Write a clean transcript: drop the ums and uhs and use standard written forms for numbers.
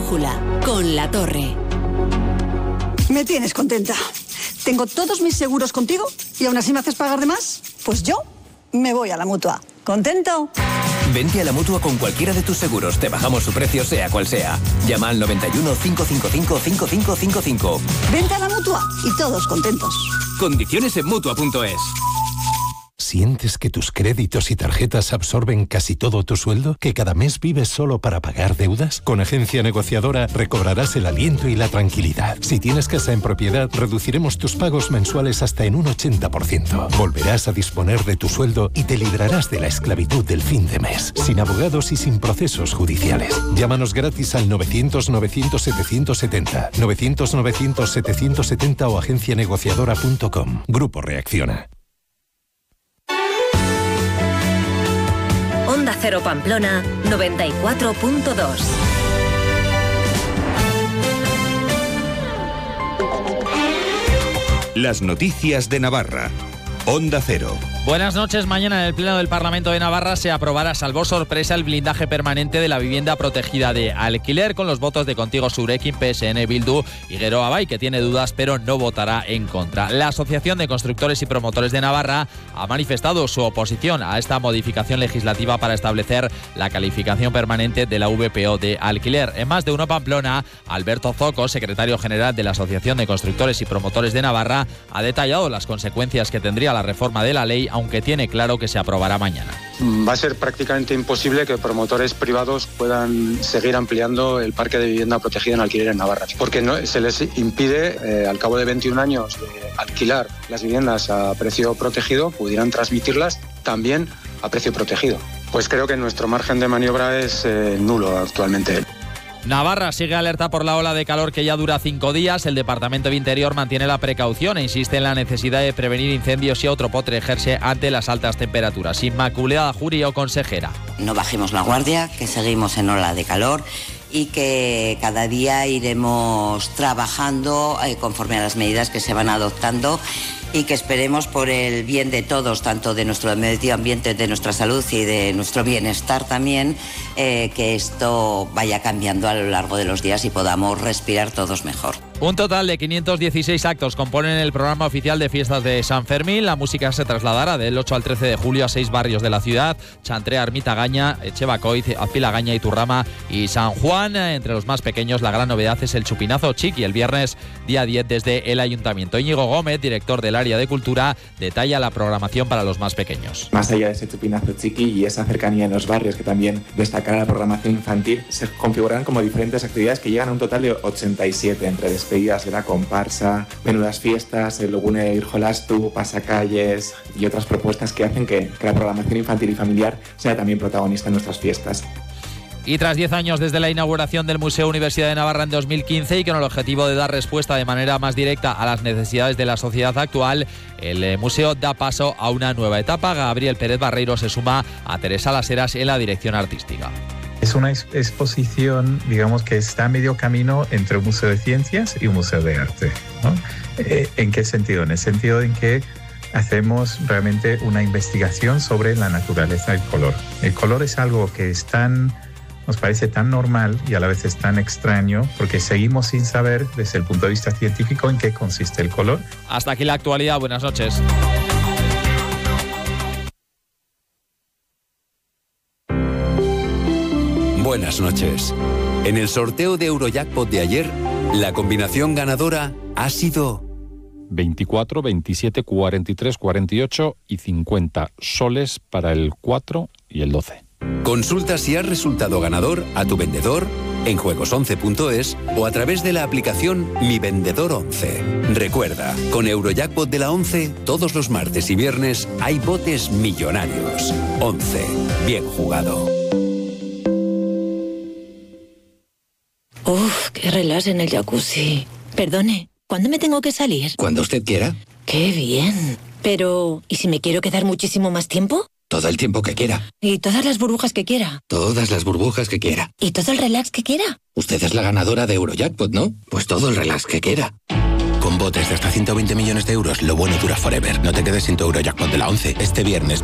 Brújula, con La Torre. Me tienes contenta. Tengo todos mis seguros contigo y aún así me haces pagar de más. Pues yo me voy a la Mutua. ¿Contento? Vente a la Mutua con cualquiera de tus seguros. Te bajamos su precio sea cual sea. Llama al 91 555 5555. Vente a la Mutua y todos contentos. Condiciones en Mutua.es. ¿Sientes que tus créditos y tarjetas absorben casi todo tu sueldo? ¿Que cada mes vives solo para pagar deudas? Con Agencia Negociadora recobrarás el aliento y la tranquilidad. Si tienes casa en propiedad, reduciremos tus pagos mensuales hasta en un 80%. Volverás a disponer de tu sueldo y te librarás de la esclavitud del fin de mes, sin abogados y sin procesos judiciales. Llámanos gratis al 900-900-770, 900-900-770 o agencianegociadora.com. Grupo Reacciona. Onda Cero Pamplona 94.2. Las noticias de Navarra. Onda Cero. Buenas noches. Mañana en el Pleno del Parlamento de Navarra se aprobará, salvo sorpresa, el blindaje permanente de la vivienda protegida de alquiler con los votos de Contigo Surekin, PSN, Bildu y Geroa Bai, que tiene dudas pero no votará en contra. La Asociación de Constructores y Promotores de Navarra ha manifestado su oposición a esta modificación legislativa para establecer la calificación permanente de la VPO de alquiler. En Más de Uno Pamplona, Alberto Zoco, secretario general de la Asociación de Constructores y Promotores de Navarra, ha detallado las consecuencias que tendría la reforma de la ley, aunque tiene claro que se aprobará mañana. Va a ser prácticamente imposible que promotores privados puedan seguir ampliando el parque de vivienda protegida en alquiler en Navarra, porque no, se les impide, al cabo de 21 años de alquilar las viviendas a precio protegido, pudieran transmitirlas también a precio protegido. Pues creo que nuestro margen de maniobra es nulo actualmente. Navarra sigue alerta por la ola de calor que ya dura 5 días. El Departamento de Interior mantiene la precaución e insiste en la necesidad de prevenir incendios y autoprotegerse ante las altas temperaturas. Inmaculada Jurio, consejera. No bajemos la guardia, que seguimos en ola de calor y que cada día iremos trabajando conforme a las medidas que se van adoptando y que esperemos por el bien de todos, tanto de nuestro medio ambiente, de nuestra salud y de nuestro bienestar también, que esto vaya cambiando a lo largo de los días y podamos respirar todos mejor. Un total de 516 actos componen el programa oficial de fiestas de San Fermín. La música se trasladará del 8 al 13 de julio a 6 barrios de la ciudad: Chantrea, Ermitagaña, Echevacoiz, Azpilagaña, Iturrama y San Juan. Entre los más pequeños, la gran novedad es el Chupinazo Chiqui, el viernes día 10 desde el Ayuntamiento. Íñigo Gómez, director del área de Cultura, detalla la programación para los más pequeños. Más allá de ese Chupinazo Chiqui y esa cercanía en los barrios que también destacará la programación infantil, se configurarán como diferentes actividades que llegan a un total de 87, entre despedidas de la comparsa, menudas fiestas, el Logune Irjolastu, pasacalles y otras propuestas que hacen que la programación infantil y familiar sea también protagonista en nuestras fiestas. Y tras 10 años desde la inauguración del Museo Universidad de Navarra en 2015 y con el objetivo de dar respuesta de manera más directa a las necesidades de la sociedad actual, el museo da paso a una nueva etapa. Gabriel Pérez Barreiro se suma a Teresa Las Heras en la dirección artística. Es una exposición, digamos, que está a medio camino entre un museo de ciencias y un museo de arte, ¿no? ¿En qué sentido? En el sentido en que hacemos realmente una investigación sobre la naturaleza del color. El color es algo que es nos parece tan normal y a la vez es tan extraño porque seguimos sin saber desde el punto de vista científico en qué consiste el color. Hasta aquí la actualidad. Buenas noches. Buenas noches. En el sorteo de Eurojackpot de ayer, la combinación ganadora ha sido 24, 27, 43, 48 y 50 soles para el 4 y el 12. Consulta si has resultado ganador a tu vendedor en juegos11.es o a través de la aplicación Mi Vendedor 11. Recuerda, con Eurojackpot de la 11, todos los martes y viernes hay botes millonarios. 11. Bien jugado. Uf, qué relax en el jacuzzi. Perdone, ¿cuándo me tengo que salir? Cuando usted quiera. ¡Qué bien! Pero, ¿y si me quiero quedar muchísimo más tiempo? Todo el tiempo que quiera. ¿Y todas las burbujas que quiera? Todas las burbujas que quiera. ¿Y todo el relax que quiera? Usted es la ganadora de Eurojackpot, ¿no? Pues todo el relax que quiera. Con botes de hasta 120 millones de euros, lo bueno dura forever. No te quedes sin tu Eurojackpot de la 11. Este viernes